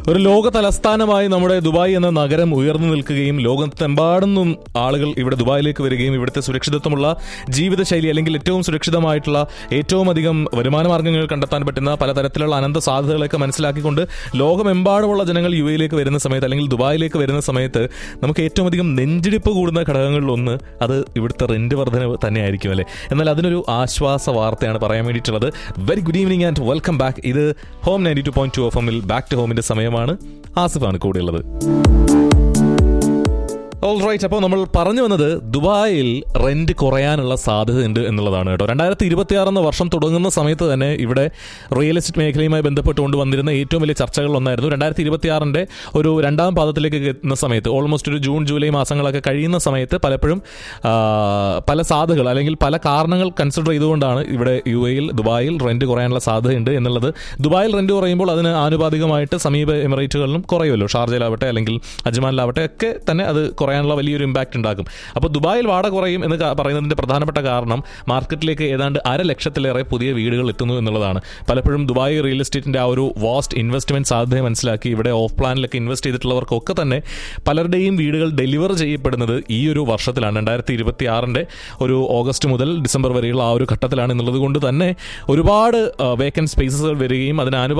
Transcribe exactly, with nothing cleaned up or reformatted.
ഒരു ലോക തലസ്ഥാനമായി നമ്മുടെ ദുബായ് എന്ന നഗരം ഉയർന്നു നിൽക്കുകയും ലോകത്തെമ്പാടുന്നും ആളുകൾ ഇവിടെ ദുബായിലേക്ക് വരികയും ഇവിടുത്തെ സുരക്ഷിതത്വമുള്ള ജീവിതശൈലി അല്ലെങ്കിൽ ഏറ്റവും സുരക്ഷിതമായിട്ടുള്ള ഏറ്റവും അധികം വരുമാന മാർഗ്ഗങ്ങൾ കണ്ടെത്താൻ പറ്റുന്ന പലതരത്തിലുള്ള അനന്ത സാധ്യതകളൊക്കെ മനസ്സിലാക്കിക്കൊണ്ട് ലോകമെമ്പാടുമുള്ള ജനങ്ങൾ യു എയിലേക്ക് വരുന്ന സമയത്ത് അല്ലെങ്കിൽ ദുബായിലേക്ക് വരുന്ന സമയത്ത് നമുക്ക് ഏറ്റവും അധികം നെഞ്ചിടിപ്പ് കൂടുന്ന ഘടകങ്ങളിലൊന്ന് അത് ഇവിടുത്തെ റെന്റ് വർധനവ് തന്നെയായിരിക്കും അല്ലേ. എന്നാൽ അതിനൊരു ആശ്വാസ വാർത്തയാണ് പറയാൻ വേണ്ടിയിട്ടുള്ളത്. Very good evening and welcome back. ഇത് home ninety two point two F എമ്മിൽ ബാക്ക് ടു ഹോമിന്റെ സമയമാണ്. ആസിഫാണ് കൂടെയുള്ളത്. ഓൾറൈറ്റ്, അപ്പോൾ നമ്മൾ പറഞ്ഞു വന്നത് ദുബായിൽ റെന്റ് കുറയാനുള്ള സാധ്യതയുണ്ട് എന്നുള്ളതാണ് കേട്ടോ. രണ്ടായിരത്തി ഇരുപത്തി ആറെന്ന വർഷം തുടങ്ങുന്ന സമയത്ത് തന്നെ ഇവിടെ റിയൽ എസ്റ്റേറ്റ് മേഖലയുമായി ബന്ധപ്പെട്ടുകൊണ്ട് വന്നിരുന്ന ഏറ്റവും വലിയ ചർച്ചകളിലൊന്നായിരുന്നു രണ്ടായിരത്തി ഇരുപത്തി ആറിന്റെ ഒരു രണ്ടാം പാദത്തിലേക്ക് എത്തുന്ന സമയത്ത്, ഓൾമോസ്റ്റ് ഒരു ജൂൺ ജൂലൈ മാസങ്ങളൊക്കെ കഴിയുന്ന സമയത്ത് പലപ്പോഴും പല സാധ്യതകൾ അല്ലെങ്കിൽ പല കാരണങ്ങൾ കൺസിഡർ ചെയ്തുകൊണ്ടാണ് ഇവിടെ യു എയിൽ ദുബായിൽ റെന്റ് കുറയാനുള്ള സാധ്യതയുണ്ട് എന്നുള്ളത്. ദുബായിൽ റെന്റ് കുറയുമ്പോൾ അതിന് ആനുപാതികമായിട്ട് സമീപ എമിറേറ്റുകളിലും കുറയുമല്ലോ. ഷാർജയിലാവട്ടെ അല്ലെങ്കിൽ അജ്മാനിലാവട്ടെ ഒക്കെ തന്നെ അത് കുറയാനുള്ള വലിയൊരു ഇമ്പാക്ട് ഉണ്ടാക്കും. അപ്പോൾ ദുബായിൽ വാടക കുറയും എന്ന് പറയുന്നതിന്റെ പ്രധാനപ്പെട്ട കാരണം മാർക്കറ്റിലേക്ക് ഏതാണ്ട് അര ലക്ഷത്തിലേറെ പുതിയ വീടുകൾ എത്തുന്നു എന്നുള്ളതാണ്. പലപ്പോഴും ദുബായ് റിയൽ എസ്റ്റേറ്റിന്റെ ആ ഒരു വാസ്റ്റ് ഇൻവെസ്റ്റ്മെന്റ് സാധ്യത മനസ്സിലാക്കി ഇവിടെ ഓഫ് പ്ലാനിലൊക്കെ ഇൻവെസ്റ്റ് ചെയ്തിട്ടുള്ളവർക്കൊക്കെ തന്നെ പലരുടെയും വീടുകൾ ഡെലിവർ ചെയ്യപ്പെടുന്നത് ഈ ഒരു വർഷത്തിലാണ്. രണ്ടായിരത്തി ഇരുപത്തി ആറിന്റെ ഒരു ഓഗസ്റ്റ് മുതൽ ഡിസംബർ വരെയുള്ള ആ ഒരു ഘട്ടത്തിലാണ് എന്നുള്ളത് കൊണ്ട് തന്നെ ഒരുപാട് വേക്കൻറ്റ് സ്പേസസുകൾ വരികയും അതിന്